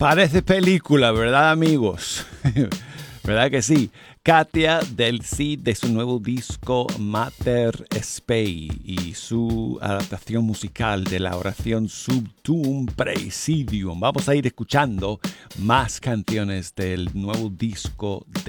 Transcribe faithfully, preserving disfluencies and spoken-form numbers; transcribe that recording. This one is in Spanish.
Parece película, ¿verdad, amigos? ¿Verdad que sí? Katia Del Cid de su nuevo disco Mater Spei y su adaptación musical de la oración Sub Tuum Praesidium. Vamos a ir escuchando más canciones del nuevo disco